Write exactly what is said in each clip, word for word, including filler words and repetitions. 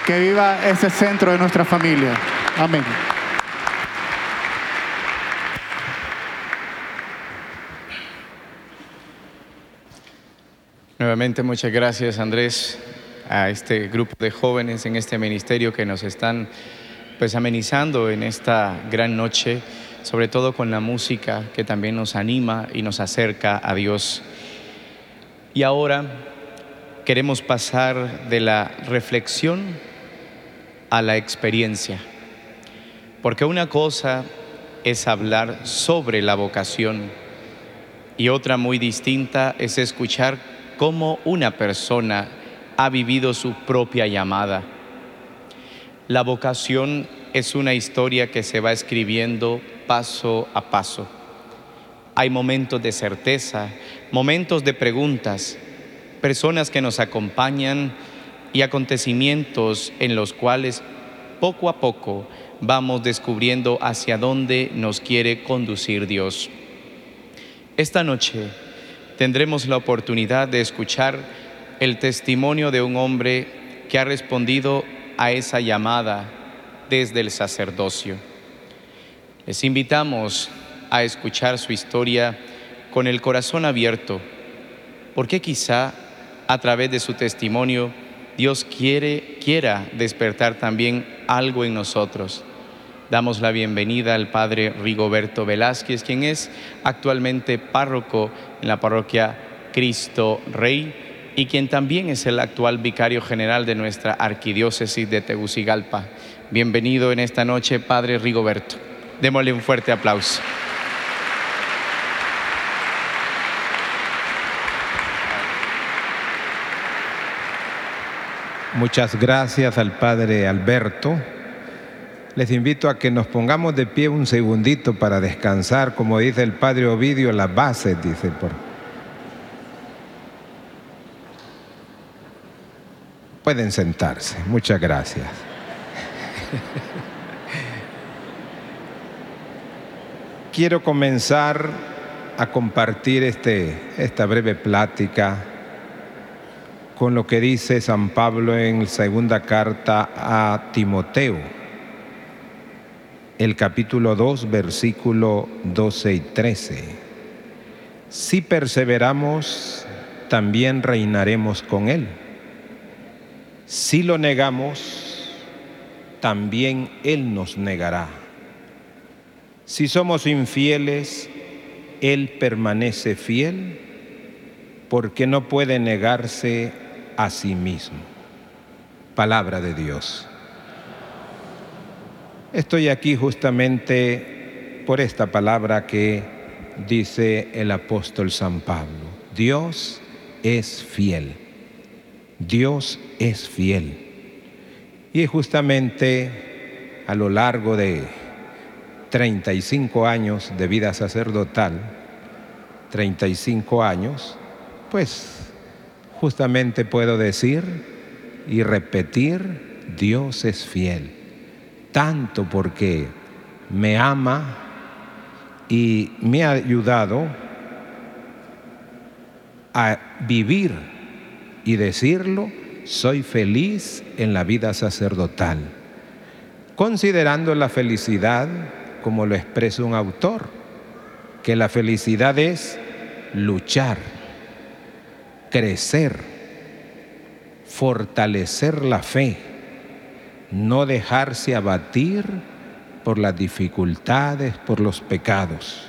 Que viva ese centro de nuestra familia. Amén. Nuevamente muchas gracias, Andrés, a este grupo de jóvenes en este ministerio que nos están pues amenizando en esta gran noche, sobre todo con la música que también nos anima y nos acerca a Dios. Y ahora queremos pasar de la reflexión a la experiencia, porque una cosa es hablar sobre la vocación y otra muy distinta es escuchar cómo una persona ha vivido su propia llamada. La vocación es una historia que se va escribiendo paso a paso. Hay momentos de certeza, momentos de preguntas, personas que nos acompañan y acontecimientos en los cuales poco a poco vamos descubriendo hacia dónde nos quiere conducir Dios. Esta noche tendremos la oportunidad de escuchar el testimonio de un hombre que ha respondido a esa llamada desde el sacerdocio. Les invitamos a escuchar su historia con el corazón abierto, porque quizá a través de su testimonio Dios quiere, quiera despertar también algo en nosotros. Damos la bienvenida al Padre Rigoberto Velázquez, quien es actualmente párroco en la parroquia Cristo Rey y quien también es el actual vicario general de nuestra arquidiócesis de Tegucigalpa. Bienvenido en esta noche, Padre Rigoberto. Démosle un fuerte aplauso. Muchas gracias al Padre Alberto. Les invito a que nos pongamos de pie un segundito para descansar, como dice el Padre Ovidio, las bases, dice. Por... Pueden sentarse. Muchas gracias. Quiero comenzar a compartir este, esta breve plática con lo que dice San Pablo en la segunda carta a Timoteo, el capítulo dos, versículo doce y trece. Si perseveramos, también reinaremos con Él. Si lo negamos, también Él nos negará. Si somos infieles, Él permanece fiel, porque no puede negarse a sí mismo. Palabra de Dios. Estoy aquí justamente por esta palabra que dice el apóstol San Pablo. Dios es fiel. Dios es fiel. Y justamente a lo largo de treinta y cinco años de vida sacerdotal, treinta y cinco años, pues justamente puedo decir y repetir, Dios es fiel. Tanto porque me ama y me ha ayudado a vivir y decirlo, soy feliz en la vida sacerdotal, considerando la felicidad como lo expresa un autor, que la felicidad es luchar, crecer, fortalecer la fe, no dejarse abatir por las dificultades, por los pecados.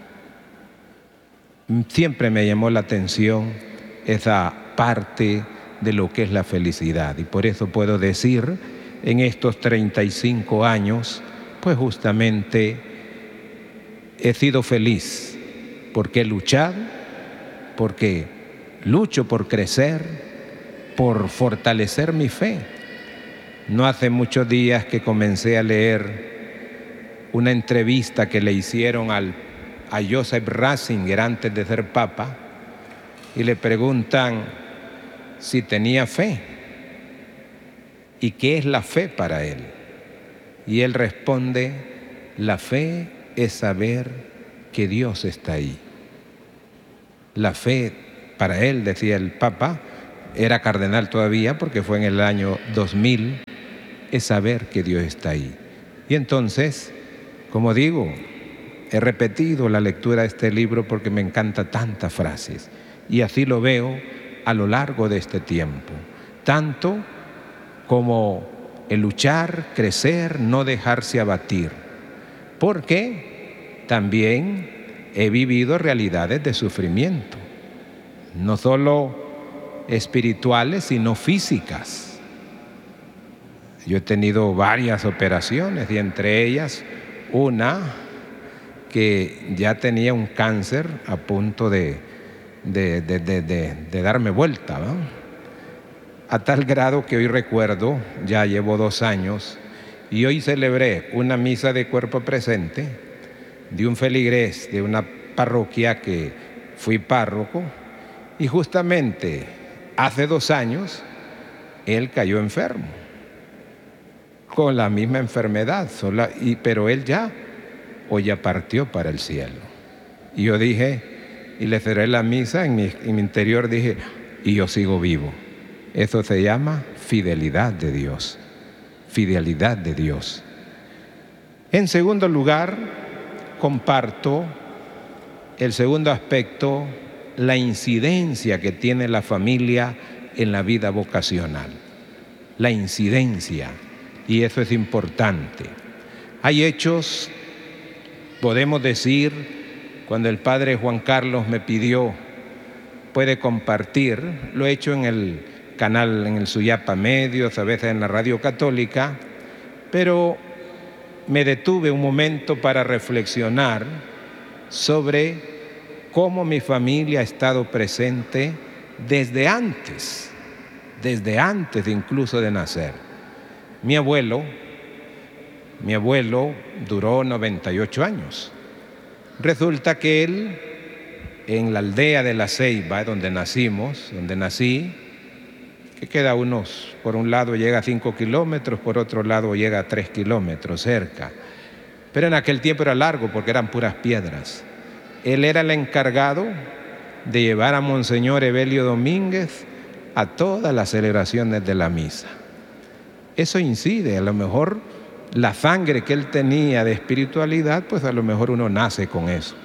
Siempre me llamó la atención esa parte de lo que es la felicidad, y por eso puedo decir, en estos treinta y cinco años, pues justamente he sido feliz, porque he luchado, porque lucho por crecer, por fortalecer mi fe. No hace muchos días que comencé a leer una entrevista que le hicieron al, a Joseph Ratzinger antes de ser papa, y le preguntan si tenía fe y qué es la fe para él. Y él responde, la fe es saber que Dios está ahí. La fe para él, decía el Papa, era cardenal todavía porque fue en el año dos mil, es saber que Dios está ahí. Y entonces, como digo, he repetido la lectura de este libro porque me encanta tantas frases. Y así lo veo a lo largo de este tiempo. Tanto como el luchar, crecer, no dejarse abatir. Porque también he vivido realidades de sufrimiento. No solo espirituales, sino físicas. Yo he tenido varias operaciones y entre ellas una que ya tenía un cáncer a punto de, de, de, de, de, de darme vuelta, ¿no? A tal grado que hoy recuerdo, ya llevo dos años, y hoy celebré una misa de cuerpo presente de un feligrés de una parroquia que fui párroco, y justamente hace dos años él cayó enfermo, con la misma enfermedad, sola, y, pero él ya o ya partió para el cielo. Y yo dije, y le cerré la misa, en mi, en mi interior dije, y yo sigo vivo. Eso se llama fidelidad de Dios, fidelidad de Dios. En segundo lugar, comparto el segundo aspecto, la incidencia que tiene la familia en la vida vocacional. La incidencia, y eso es importante. Hay hechos, podemos decir, cuando el padre Juan Carlos me pidió, puede compartir, lo he hecho en el canal, en el Suyapa Medios, a veces en la Radio Católica, pero me detuve un momento para reflexionar sobre cómo mi familia ha estado presente desde antes, desde antes incluso de nacer. Mi abuelo, mi abuelo duró noventa y ocho años. Resulta que él, en la aldea de La Ceiba, donde nacimos, donde nací, que queda unos, por un lado llega a cinco kilómetros, por otro lado llega a tres kilómetros cerca. Pero en aquel tiempo era largo porque eran puras piedras. Él era el encargado de llevar a Monseñor Evelio Domínguez a todas las celebraciones de la misa. Eso incide, a lo mejor la sangre que él tenía de espiritualidad, pues a lo mejor uno nace con eso.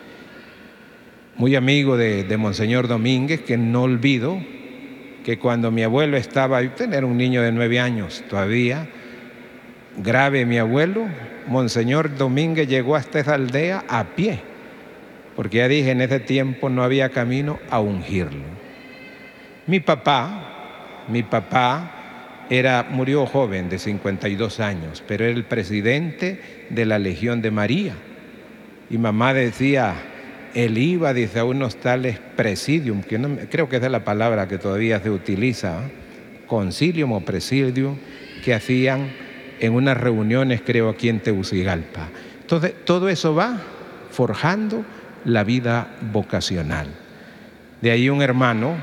Muy amigo de, de Monseñor Domínguez, que no olvido que cuando mi abuelo estaba, yo tenía un niño de nueve años todavía, grave mi abuelo, Monseñor Domínguez llegó hasta esa aldea a pie, porque ya dije, en ese tiempo no había camino a ungirlo. Mi papá, mi papá era, murió joven de cincuenta y dos años, pero era el presidente de la Legión de María. Y mamá decía, él iba, dice, a unos tales presidium, que no, creo que esa es la palabra que todavía se utiliza, ¿eh? Concilium o presidium, que hacían en unas reuniones, creo, aquí en Tegucigalpa. Entonces, todo eso va forjando la vida vocacional. De ahí un hermano,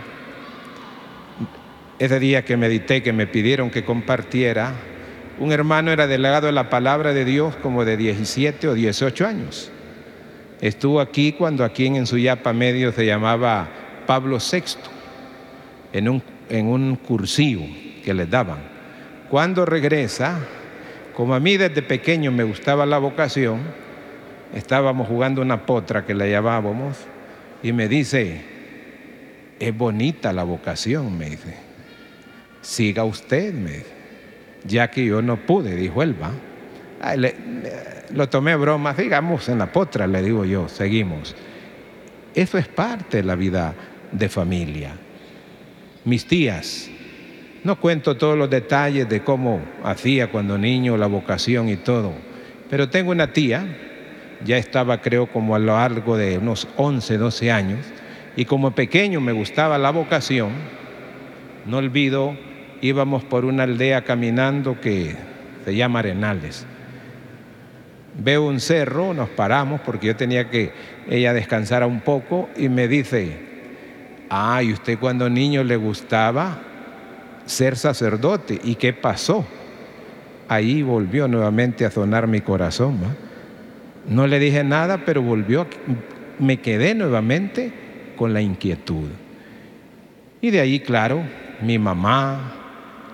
ese día que medité, que me pidieron que compartiera, un hermano era delegado de la palabra de Dios como de diecisiete o dieciocho años. Estuvo aquí cuando aquí en Suyapa Medio se llamaba Pablo sexto, en un, en un cursillo que les daban. Cuando regresa, como a mí desde pequeño me gustaba la vocación, estábamos jugando una potra que la llamábamos, y me dice, es bonita la vocación, me dice. Siga usted, me dice. Ya que yo no pude, dijo él, va. Ay, le, lo tomé broma, sigamos en la potra, le digo yo, seguimos. Eso es parte de la vida de familia. Mis tías, no cuento todos los detalles de cómo hacía cuando niño la vocación y todo, pero tengo una tía, ya estaba creo como a lo largo de unos once, doce años, y como pequeño me gustaba la vocación, no olvido, íbamos por una aldea caminando que se llama Arenales. Veo un cerro, nos paramos porque yo tenía que ella descansara un poco y me dice, ah, ¿y usted cuando niño le gustaba ser sacerdote? ¿Y qué pasó? Ahí volvió nuevamente a sonar mi corazón, ¿va? No le dije nada, pero volvió, me quedé nuevamente con la inquietud. Y de ahí, claro, mi mamá,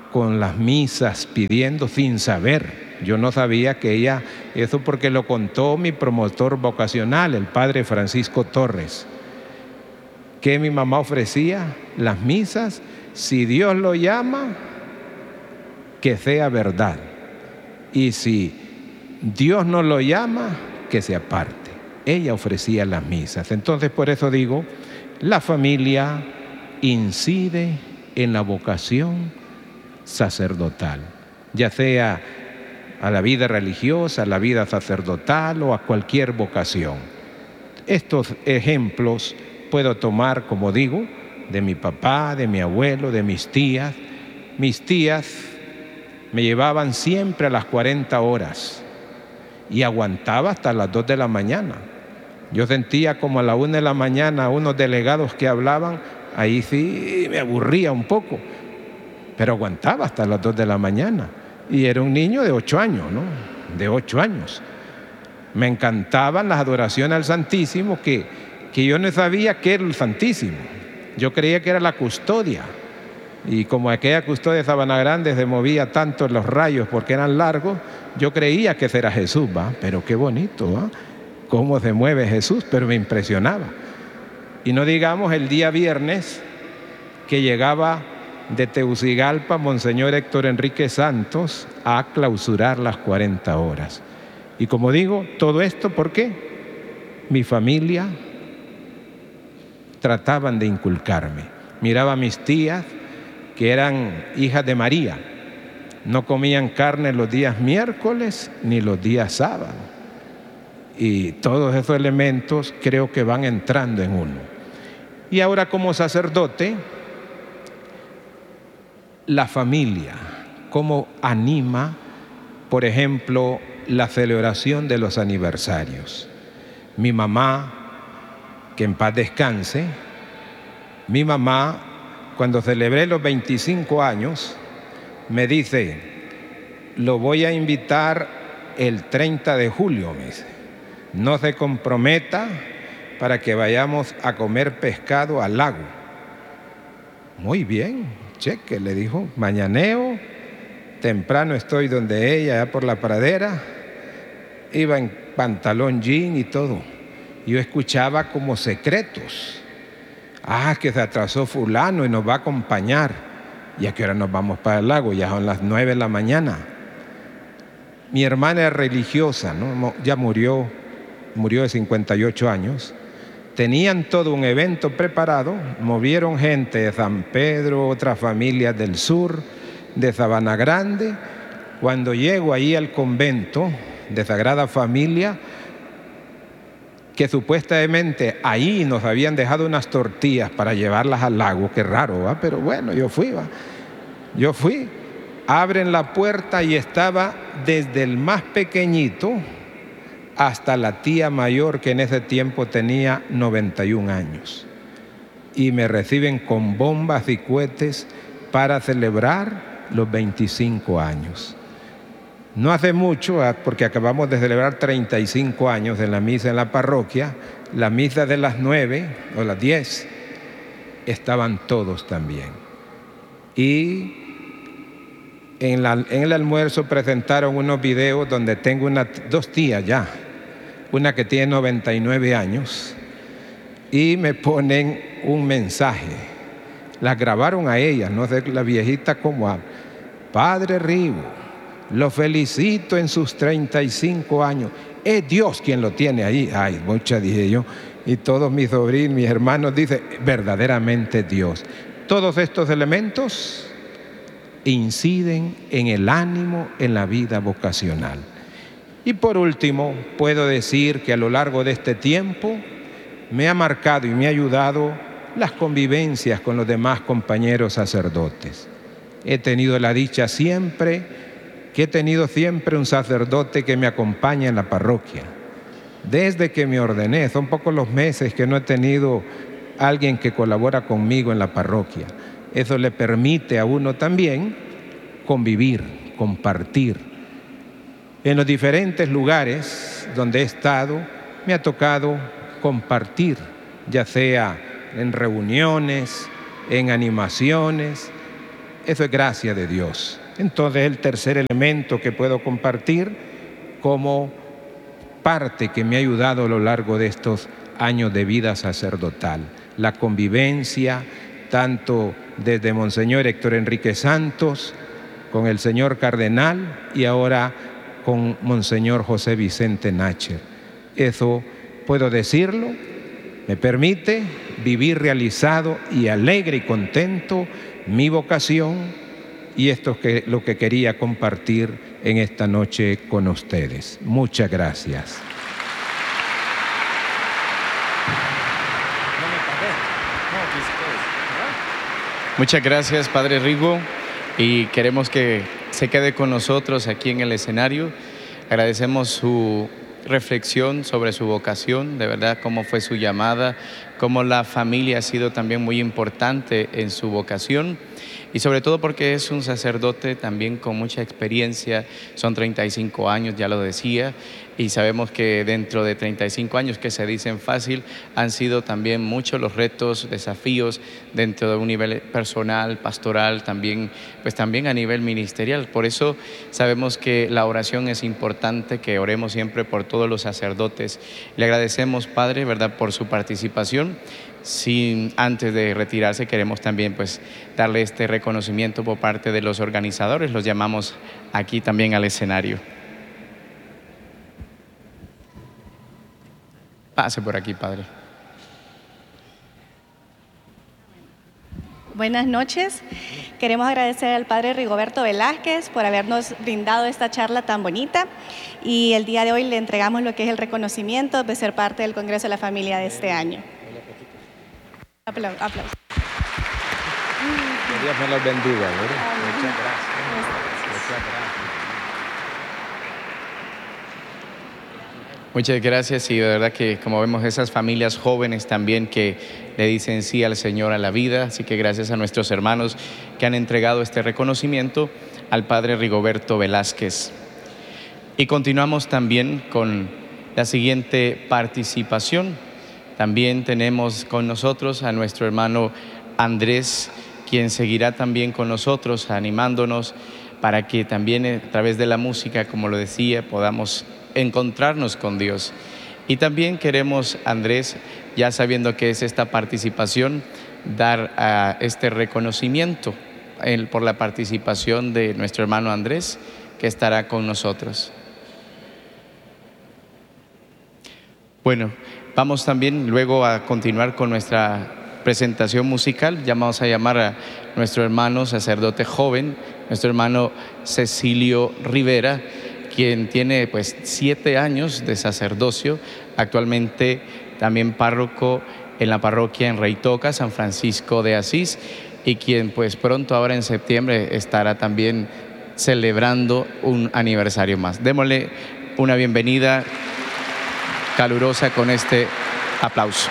con las misas pidiendo sin saber. Yo no sabía que ella, eso porque lo contó mi promotor vocacional, el padre Francisco Torres, que mi mamá ofrecía las misas, si Dios lo llama, que sea verdad. Y si Dios no lo llama, que se aparte. Ella ofrecía las misas. Entonces, por eso digo, la familia incide en la vocación sacerdotal, ya sea a la vida religiosa, a la vida sacerdotal o a cualquier vocación. Estos ejemplos puedo tomar, como digo, de mi papá, de mi abuelo, de mis tías. Mis tías me llevaban siempre a las cuarenta horas y aguantaba hasta las dos de la mañana. Yo sentía como a la una de la mañana unos delegados que hablaban, ahí sí me aburría un poco, pero aguantaba hasta las dos de la mañana. Y era un niño de ocho años, ¿no? De ocho años. Me encantaban las adoraciones al Santísimo, que, que yo no sabía qué era el Santísimo. Yo creía que era la custodia. Y como aquella custodia de Sabana Grande se movía tanto en los rayos porque eran largos, yo creía que ese era Jesús, ¿va? Pero qué bonito, ¿va? Cómo se mueve Jesús, pero me impresionaba. Y no digamos el día viernes que llegaba de Tegucigalpa Monseñor Héctor Enrique Santos a clausurar las cuarenta horas. Y como digo, todo esto, ¿por qué? Mi familia trataban de inculcarme. Miraba a mis tías, que eran hijas de María. No comían carne los días miércoles ni los días sábados. Y todos esos elementos creo que van entrando en uno. Y ahora como sacerdote, la familia, cómo anima, por ejemplo, la celebración de los aniversarios. Mi mamá, que en paz descanse, mi mamá, cuando celebré los veinticinco años, me dice, lo voy a invitar el treinta de julio, me dice. No se comprometa para que vayamos a comer pescado al lago. Muy bien, cheque, le dijo, mañaneo, temprano estoy donde ella, allá por la pradera, iba en pantalón jean y todo. Yo escuchaba como secretos. Ah, que se atrasó fulano y nos va a acompañar. ¿Y a qué hora nos vamos para el lago? Ya son las nueve de la mañana. Mi hermana era religiosa, ¿no? Ya murió, murió de cincuenta y ocho años. Tenían todo un evento preparado, movieron gente de San Pedro, otras familias del sur, de Sabana Grande. Cuando llego ahí al convento de Sagrada Familia, que supuestamente ahí nos habían dejado unas tortillas para llevarlas al lago, qué raro, ¿va? Pero bueno, yo fui, ¿va? Yo fui, abren la puerta y estaba desde el más pequeñito hasta la tía mayor, que en ese tiempo tenía noventa y un años. Y me reciben con bombas y cohetes para celebrar los veinticinco años. No hace mucho, porque acabamos de celebrar treinta y cinco años de la misa en la parroquia, la misa de las nueve o las diez, estaban todos también. Y en, la, en el almuerzo presentaron unos videos donde tengo una, dos tías ya, una que tiene noventa y nueve años, y me ponen un mensaje. Las grabaron a ellas, no sé la viejita cómo habla. Padre Rigo, lo felicito en sus treinta y cinco años. Es Dios quien lo tiene ahí. Ay, mucha dije yo. Y todos mis sobrinos, mis hermanos dicen, verdaderamente Dios. Todos estos elementos inciden en el ánimo, en la vida vocacional. Y por último, puedo decir que a lo largo de este tiempo me ha marcado y me ha ayudado las convivencias con los demás compañeros sacerdotes. He tenido la dicha siempre que he tenido siempre un sacerdote que me acompaña en la parroquia. Desde que me ordené, son pocos los meses que no he tenido alguien que colabora conmigo en la parroquia. Eso le permite a uno también convivir, compartir. En los diferentes lugares donde he estado, me ha tocado compartir, ya sea en reuniones, en animaciones, Eso es gracia de Dios. Entonces, el tercer elemento que puedo compartir como parte que me ha ayudado a lo largo de estos años de vida sacerdotal, la convivencia tanto desde Monseñor Héctor Enrique Santos, con el señor Cardenal y ahora con Monseñor José Vicente Nácher. Eso puedo decirlo, me permite vivir realizado y alegre y contento mi vocación, y esto es que, lo que quería compartir en esta noche con ustedes. Muchas gracias. Muchas gracias, Padre Rigo, y queremos que se quede con nosotros aquí en el escenario. Agradecemos su reflexión sobre su vocación, de verdad, cómo fue su llamada, cómo la familia ha sido también muy importante en su vocación, y sobre todo porque es un sacerdote también con mucha experiencia. Son treinta y cinco años, ya lo decía, y sabemos que dentro de treinta y cinco años, que se dicen fácil, han sido también muchos los retos, desafíos dentro de un nivel personal, pastoral, también, pues también a nivel ministerial. Por eso sabemos que la oración es importante, que oremos siempre por todos los sacerdotes. Le agradecemos, Padre, ¿verdad?, por su participación. Sin, antes de retirarse, queremos también pues darle este reconocimiento por parte de los organizadores. Los llamamos aquí también al escenario. Pase por aquí, Padre. Buenas noches. Queremos agradecer al Padre Rigoberto Velázquez por habernos brindado esta charla tan bonita, y el día de hoy le entregamos lo que es el reconocimiento de ser parte del Congreso de la Familia de este año. Aplausos. Aplausos. Que Dios me los bendiga, ¿verdad? Muchas gracias. Muchas gracias. Muchas gracias, y de verdad que como vemos esas familias jóvenes también que le dicen sí al Señor, a la vida, así que gracias a nuestros hermanos que han entregado este reconocimiento al Padre Rigoberto Velázquez. Y continuamos también con la siguiente participación. También tenemos con nosotros a nuestro hermano Andrés, quien seguirá también con nosotros animándonos para que también a través de la música, como lo decía, podamos encontrarnos con Dios. Y también queremos, Andrés, ya sabiendo que es esta participación, dar a este reconocimiento el, por la participación de nuestro hermano Andrés, que estará con nosotros. Bueno, vamos también luego a continuar con nuestra presentación musical. Ya vamos a llamar a nuestro hermano sacerdote joven, nuestro hermano Cecilio Rivera, quien tiene pues siete años de sacerdocio, actualmente también párroco en la parroquia en Reitoca, San Francisco de Asís, y quien pues pronto ahora en septiembre estará también celebrando un aniversario más. Démosle una bienvenida calurosa con este aplauso.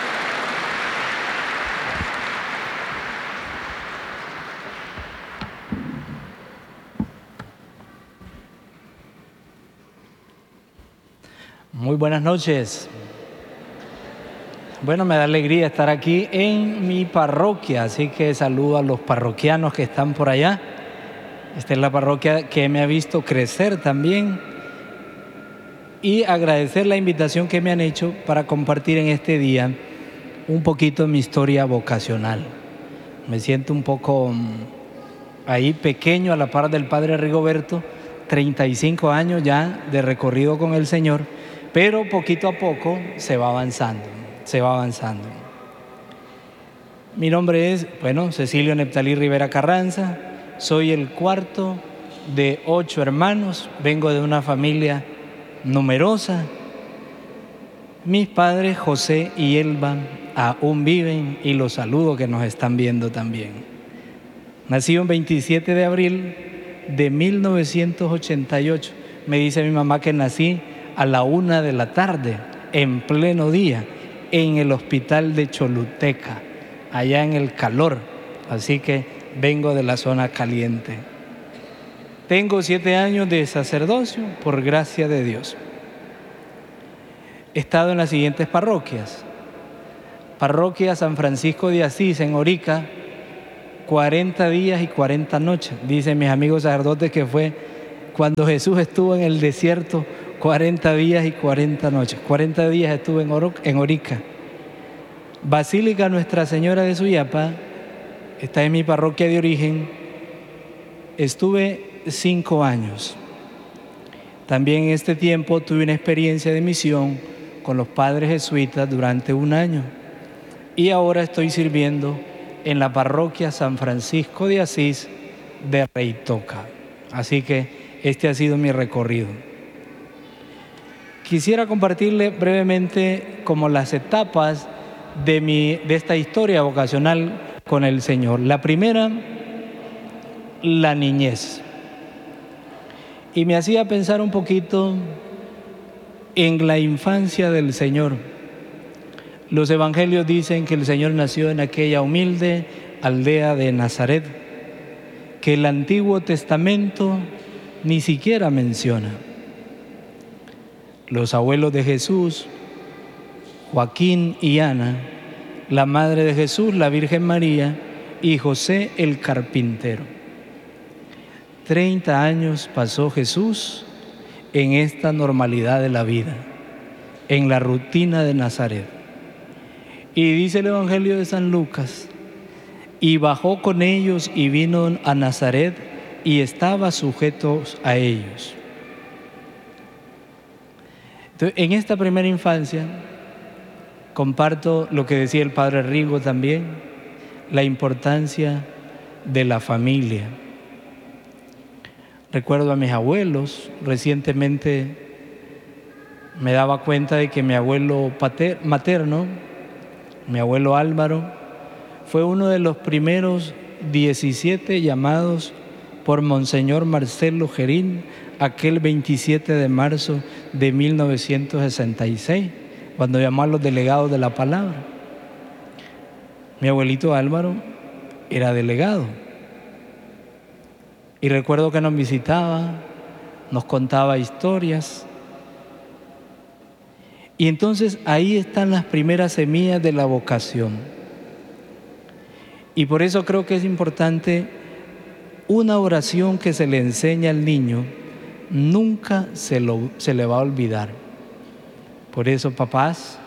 Muy buenas noches. Bueno, me da alegría estar aquí en mi parroquia, así que saludo a los parroquianos que están por allá. Esta es la parroquia que me ha visto crecer también, y agradecer la invitación que me han hecho para compartir en este día un poquito de mi historia vocacional. Me siento un poco ahí pequeño a la par del Padre Rigoberto, treinta y cinco años ya de recorrido con el Señor, pero poquito a poco se va avanzando, se va avanzando. Mi nombre es, bueno, Cecilio Neptalí Rivera Carranza, soy el cuarto de ocho hermanos, vengo de una familia numerosa. Mis padres, José y Elba, aún viven y los saludo, que nos están viendo también. Nací el veintisiete de abril de mil novecientos ochenta y ocho. Me dice mi mamá que nací a la una de la tarde, en pleno día, en el hospital de Choluteca, allá en el calor. Así que vengo de la zona caliente. Tengo siete años de sacerdocio, por gracia de Dios. He estado en las siguientes parroquias. Parroquia San Francisco de Asís, en Orica, cuarenta días y cuarenta noches. Dicen mis amigos sacerdotes que fue cuando Jesús estuvo en el desierto, cuarenta días y cuarenta noches. cuarenta días estuve en, Oro, en Orica. Basílica Nuestra Señora de Suyapa, está en mi parroquia de origen. Estuve cinco años. También en este tiempo tuve una experiencia de misión con los padres jesuitas durante un año. Y ahora estoy sirviendo en la parroquia San Francisco de Asís de Reitoca. Así que este ha sido mi recorrido. Quisiera compartirle brevemente como las etapas de, mi, de esta historia vocacional con el Señor. La primera, la niñez. Y me hacía pensar un poquito en la infancia del Señor. Los evangelios dicen que el Señor nació en aquella humilde aldea de Nazaret, que el Antiguo Testamento ni siquiera menciona. Los abuelos de Jesús, Joaquín y Ana, la madre de Jesús, la Virgen María, y José el carpintero. Treinta años pasó Jesús en esta normalidad de la vida, en la rutina de Nazaret. Y dice el Evangelio de San Lucas, y bajó con ellos y vino a Nazaret y estaba sujeto a ellos. Entonces, en esta primera infancia, comparto lo que decía el Padre Rigo también, la importancia de la familia. Recuerdo a mis abuelos, recientemente me daba cuenta de que mi abuelo pater, materno, mi abuelo Álvaro, fue uno de los primeros diecisiete llamados por Monseñor Marcelo Gerín aquel veintisiete de marzo de mil novecientos sesenta y seis, cuando llamó a los delegados de la palabra. Mi abuelito Álvaro era delegado. Y recuerdo que nos visitaba, nos contaba historias. Y entonces ahí están las primeras semillas de la vocación. Y por eso creo que es importante una oración que se le enseña al niño, nunca se, lo, se le va a olvidar. Por eso, papás,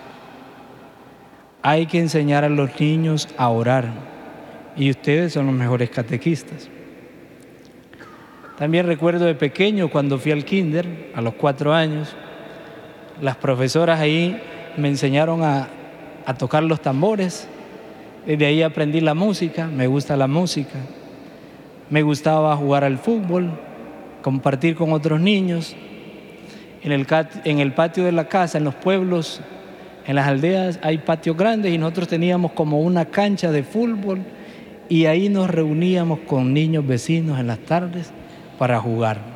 hay que enseñar a los niños a orar. Y ustedes son los mejores catequistas. También recuerdo de pequeño, cuando fui al kinder, a los cuatro años, las profesoras ahí me enseñaron a, a tocar los tambores. Desde ahí aprendí la música, me gusta la música. Me gustaba jugar al fútbol, compartir con otros niños. En el, en el patio de la casa, en los pueblos, en las aldeas hay patios grandes y nosotros teníamos como una cancha de fútbol y ahí nos reuníamos con niños vecinos en las tardes para jugar.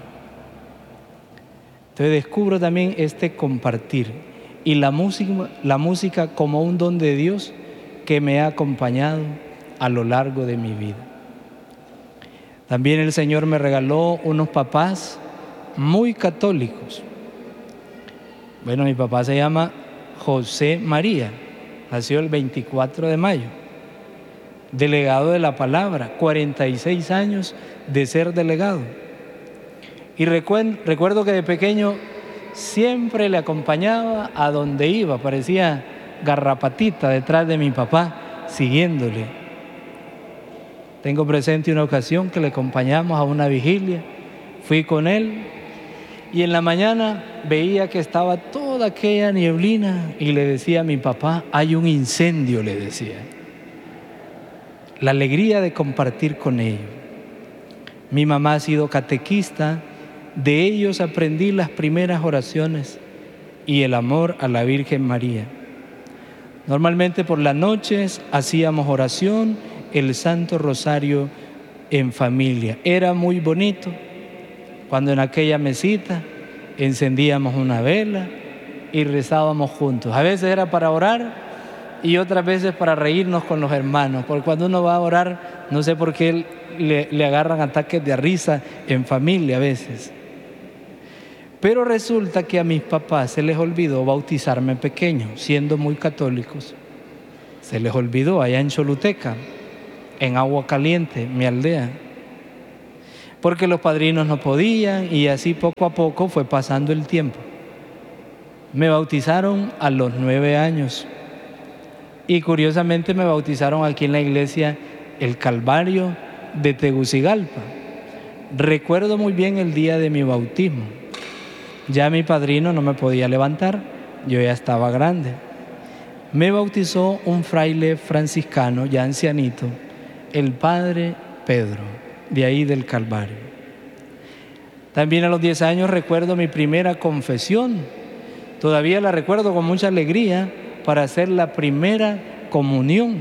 Entonces descubro también este compartir y la música, la música como un don de Dios que me ha acompañado a lo largo de mi vida. También el Señor me regaló unos papás muy católicos. Bueno, mi papá se llama José María, nació el veinticuatro de mayo, delegado de la palabra, cuarenta y seis años de ser delegado. Y recuerdo, recuerdo que de pequeño siempre le acompañaba a donde iba, parecía garrapatita detrás de mi papá, siguiéndole. Tengo presente una ocasión que le acompañamos a una vigilia, fui con él y en la mañana veía que estaba toda aquella nieblina y le decía a mi papá, hay un incendio, le decía. La alegría de compartir con ellos. Mi mamá ha sido catequista, de ellos aprendí las primeras oraciones y el amor a la Virgen María. Normalmente por las noches hacíamos oración, el Santo Rosario en familia. Era muy bonito cuando en aquella mesita encendíamos una vela y rezábamos juntos. A veces era para orar y otras veces para reírnos con los hermanos, porque cuando uno va a orar, no sé por qué le, le agarran ataques de risa en familia a veces. Pero resulta que a mis papás se les olvidó bautizarme pequeño, siendo muy católicos. Se les olvidó allá en Choluteca. en Agua Caliente, mi aldea, porque los padrinos no podían y así poco a poco fue pasando el tiempo. Me bautizaron a los nueve años y curiosamente me bautizaron aquí en la iglesia El Calvario de Tegucigalpa. Recuerdo muy bien el día de mi bautismo. Ya mi padrino no me podía levantar, yo ya estaba grande. Me bautizó un fraile franciscano, ya ancianito, el padre Pedro, de ahí del Calvario. También a los diez años recuerdo mi primera confesión. Todavía la recuerdo con mucha alegría para hacer la primera comunión.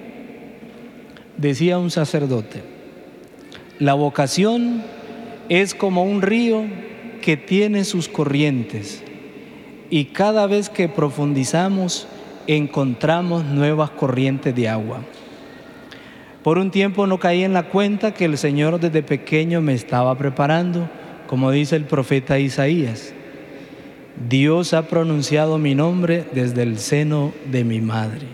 Decía un sacerdote: la vocación es como un río que tiene sus corrientes y cada vez que profundizamos encontramos nuevas corrientes de agua. Por un tiempo no caí en la cuenta que el Señor desde pequeño me estaba preparando, como dice el profeta Isaías. Dios ha pronunciado mi nombre desde el seno de mi madre.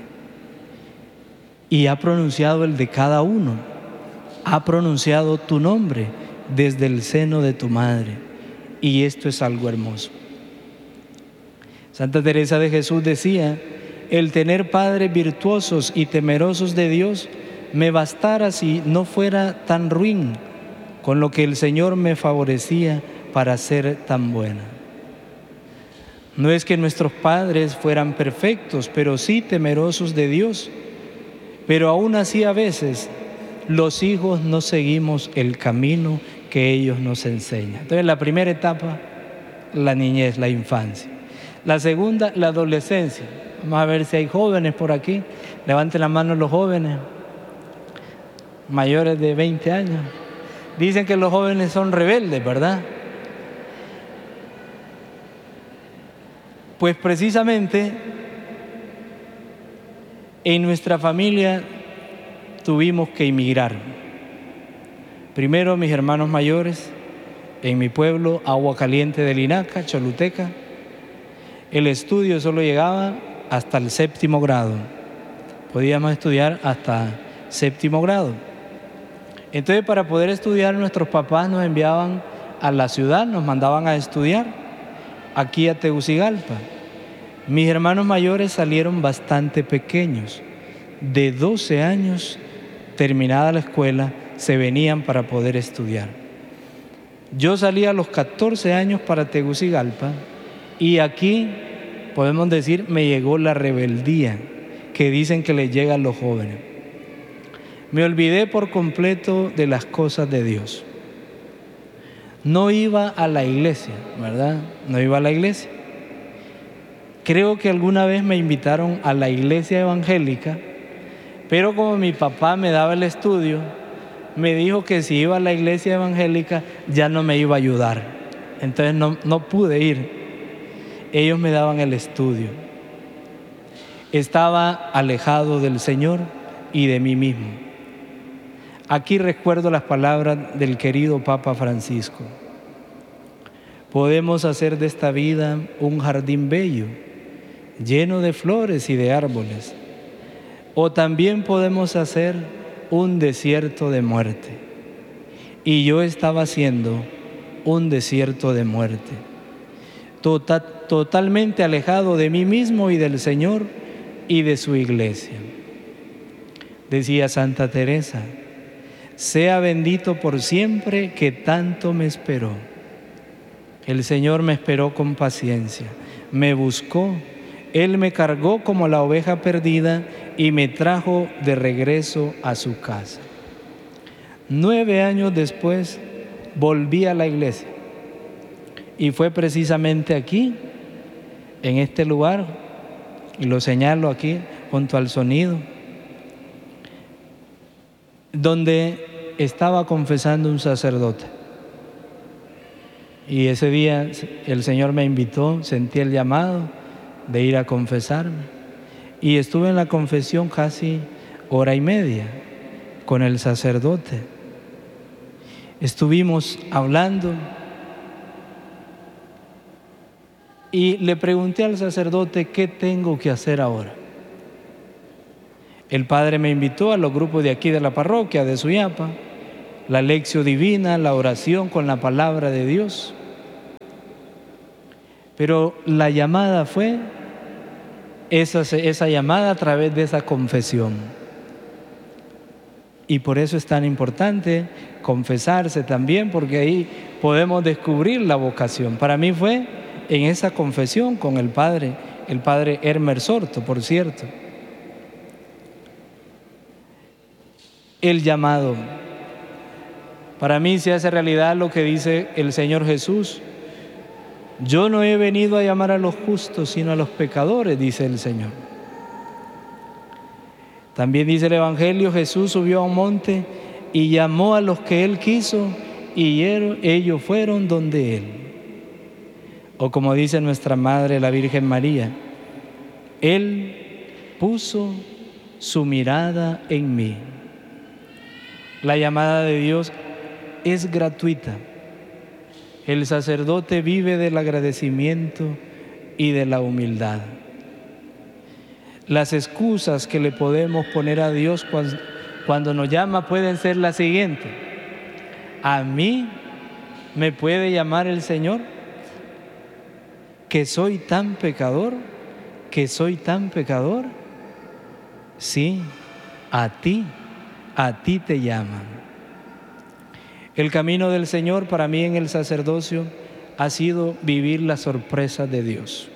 Y ha pronunciado el de cada uno. Ha pronunciado tu nombre desde el seno de tu madre. Y esto es algo hermoso. Santa Teresa de Jesús decía: el tener padres virtuosos y temerosos de Dios me bastara si no fuera tan ruin con lo que el Señor me favorecía para ser tan buena. No es que nuestros padres fueran perfectos, pero sí temerosos de Dios. Pero aún así a veces los hijos no seguimos el camino que ellos nos enseñan. Entonces la primera etapa, la niñez, la infancia. La segunda, la adolescencia. Vamos a ver si hay jóvenes por aquí. Levanten la mano los jóvenes mayores de veinte años. Dicen que los jóvenes son rebeldes, ¿verdad? Pues precisamente en nuestra familia tuvimos que emigrar. Primero mis hermanos mayores, en mi pueblo, Agua Caliente de Linaca, Choluteca. El estudio solo llegaba hasta el séptimo grado. Podíamos estudiar hasta séptimo grado. Entonces, para poder estudiar, nuestros papás nos enviaban a la ciudad, nos mandaban a estudiar aquí a Tegucigalpa. Mis hermanos mayores salieron bastante pequeños. De doce años, terminada la escuela, se venían para poder estudiar. Yo salí a los catorce años para Tegucigalpa y aquí, podemos decir, me llegó la rebeldía que dicen que le llega a los jóvenes. Me olvidé por completo de las cosas de Dios. No iba a la iglesia, ¿verdad? No iba a la iglesia. Creo que alguna vez me invitaron a la iglesia evangélica, pero como mi papá me daba el estudio, me dijo que si iba a la iglesia evangélica ya no me iba a ayudar. Entonces no, no pude ir. Ellos me daban el estudio. Estaba alejado del Señor y de mí mismo. Aquí recuerdo las palabras del querido Papa Francisco. Podemos hacer de esta vida un jardín bello, lleno de flores y de árboles. O también podemos hacer un desierto de muerte. Y yo estaba haciendo un desierto de muerte. Total, totalmente alejado de mí mismo y del Señor y de su iglesia. Decía Santa Teresa: sea bendito por siempre que tanto me esperó. El Señor me esperó con paciencia, me buscó, Él me cargó como la oveja perdida y me trajo de regreso a su casa. Nueve años después volví a la iglesia y fue precisamente aquí, en este lugar, y lo señalo aquí junto al sonido, donde estaba confesando un sacerdote. Y ese día el Señor me invitó, sentí el llamado de ir a confesarme. Y estuve en la confesión casi hora y media con el sacerdote. Estuvimos hablando y le pregunté al sacerdote qué tengo que hacer ahora. El Padre me invitó a los grupos de aquí de la parroquia de Suyapa, la lección divina, la oración con la palabra de Dios. Pero la llamada fue esa, esa llamada a través de esa confesión. Y por eso es tan importante confesarse también, porque ahí podemos descubrir la vocación. Para mí fue en esa confesión con el Padre, el Padre Hermer Sorto, por cierto. El llamado. Para mí se hace realidad lo que dice el Señor Jesús. Yo no he venido a llamar a los justos, sino a los pecadores, dice el Señor. También dice el Evangelio, Jesús subió a un monte y llamó a los que Él quiso y ellos fueron donde Él. O como dice nuestra Madre, la Virgen María, Él puso su mirada en mí. La llamada de Dios es gratuita. El sacerdote vive del agradecimiento y de la humildad. Las excusas que le podemos poner a Dios cuando, cuando nos llama pueden ser las siguientes. ¿A mí me puede llamar el Señor? ¿Que soy tan pecador? ¿Que soy tan pecador? Sí, a ti, a ti te llaman. El camino del Señor para mí en el sacerdocio ha sido vivir las sorpresas de Dios.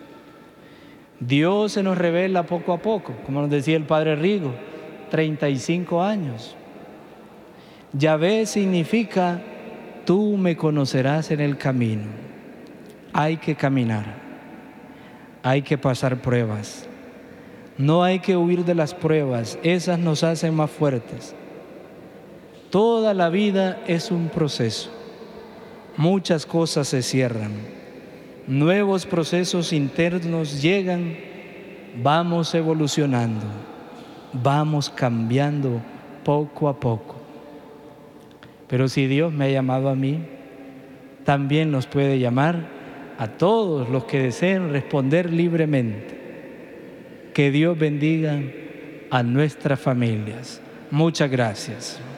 Dios se nos revela poco a poco, como nos decía el Padre Rigo, treinta y cinco años. Yahvé significa, tú me conocerás en el camino. Hay que caminar, hay que pasar pruebas. No hay que huir de las pruebas, esas nos hacen más fuertes. Toda la vida es un proceso. Muchas cosas se cierran. Nuevos procesos internos llegan, vamos evolucionando, vamos cambiando poco a poco. Pero si Dios me ha llamado a mí, también nos puede llamar a todos los que deseen responder libremente. Que Dios bendiga a nuestras familias. Muchas gracias.